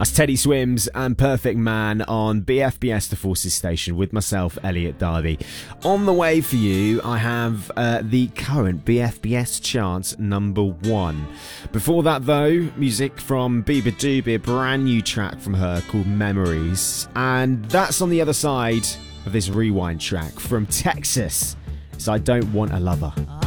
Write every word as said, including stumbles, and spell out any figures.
That's Teddy Swims and Perfect Man on B F B S The Forces Station with myself, Elliot Darby. On the way for you, I have uh, the current B F B S charts number one. Before that, though, music from Biba Doobie, a brand new track from her called Memories. And that's on the other side of this rewind track from Texas. So I Don't Want a Lover.